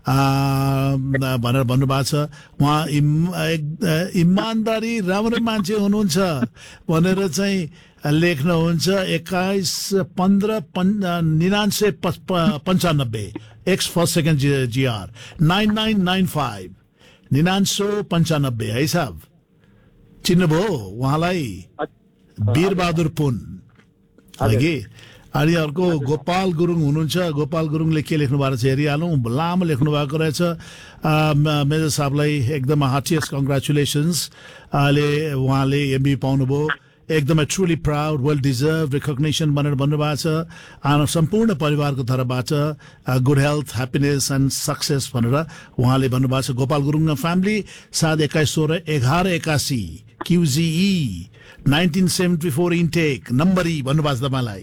भनेर भन्नुभएको छ। उहाँ इमान्दारी राम्रो मान्छे हुनुहुन्छ भनेर चाहिँ लेख्नुहुन्छ एक्काइस पन्ध्र निनान्से पन्चानब्बे x first second GR nine nine nine five निनान्सो पन्चानब्बे है साहब चिन्नुभयो उहाँलाई वीरबहादुर पुन अघि अनि अर्को गोपाल गुरुङ हुनुहुन्छ गोपाल गुरुङले के लेख्नु भएको छ हेरिहालौँ लामो लेख्नु भएको रहेछ मेजर साहबलाई एकदम हार्टिएस्ट कङ्ग्रेचुलेसन्स अहिले उहाँले एमबी पाउनुभयो एकदमै truly proud well deserve recognition भनेर भन्नुभएको छ सम्पूर्ण परिवारको तर्फबाट good health happiness and success भनेर उहाँले भन्नुभएको छ गोपाल गुरुङ फ्यामिली सात एक्काइस सोह्र एघार एकासी क्युजिई नाइन्टिन सेभेन्टी फोर इन्टेक नम्बरी भन्नुभएको छ तपाईँलाई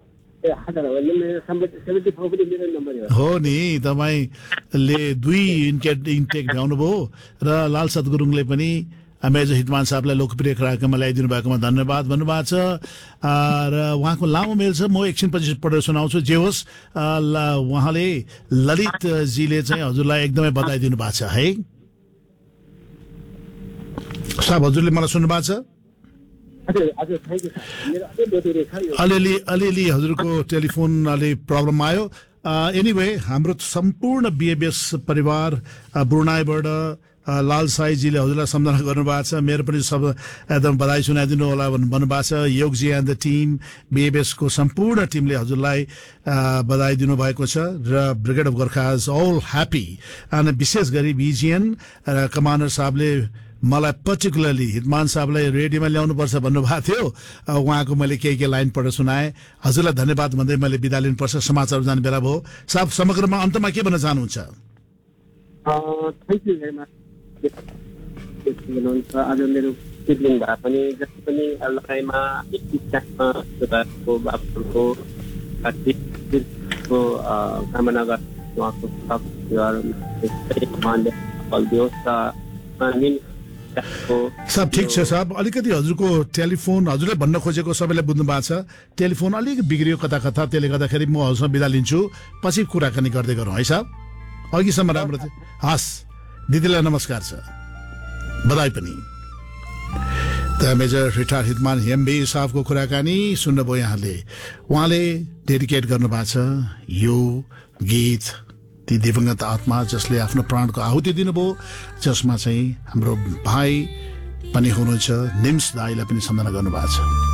हो नि तपाईँले दुई इन्टेक इन्टेक भ्याउनुभयो र लाल सत गुरुङले पनि मेजर हिटमान साहबलाई लोकप्रिय कार्यक्रममा ल्याइदिनु भएकोमा धन्यवाद भन्नुभएको छ र उहाँको लामो मेल छ म एकछिनपछि पढेर सुनाउँछु जे होस् उहाँले ललितजीले चाहिँ हजुरलाई एकदमै बधाई दिनु भएको छ है साहब हजुरले मलाई सुन्नु भएको छ अलिअलि अलिअलि हजुरको टेलिफोन अलि प्रब्लम आयो एनिवे हाम्रो सम्पूर्ण बिएबिएस परिवार ब्रुनाईबाट लाल साईजीले हजुरलाई सम्झना गर्नुभएको छ मेरो पनि सब एकदम बधाई सुनाइदिनु होला भन्नुभएको छ योगजी एन्ड द टिम बिएबिएसको सम्पूर्ण टिमले हजुरलाई बधाई दिनुभएको छ र brigade of Gorkhas all happy अनि विशेष गरी बिजिएन र कमान्डर साहबले मलाई पर्टिकुलरली हितमान साहबलाई रेडियोमा ल्याउनुपर्छ भन्नुभएको थियो उहाँको मैले केही केही लाइन पढेर सुनाएँ हजुरलाई धन्यवाद भन्दै मैले बिदा लिनुपर्छ समाचार जाने बेला भयो साहब समग्रमा अन्तमा के भन्न चाहनुहुन्छ थ्याङ्क यू भेरी मच आज मेरो सिब्लिङ भए पनि जति पनि लडाइँमा बाबुको कामना गर्छु उहाँको सब ठिक छ साहब अलिकति हजुरको टेलिफोन हजुरले भन्न खोजेको सबैले बुझ्नु भएको छ टेलिफोन अलिक बिग्रियो कता कता त्यसले गर्दाखेरि म हजुरसँग बिदा लिन्छु पछि कुराकानी गर्दै गरौँ है साहब अघिसम्म राम्रो थियो हस् दिदीलाई नमस्कार छ बधाई पनि त मेजर रिटायर हितमान एमबी साहबको कुराकानी सुन्नुभयो यहाँले उहाँले डेडिकेट गर्नुभएको छ यो गीत ती दिवंगत आत्मा जसले आफ्नो प्राणको आहुति दिनुभयो जसमा चाहिँ हाम्रो भाइ पनि हुनुहुन्छ निम्स दाईलाई पनि सम्झना गर्नुभएको छ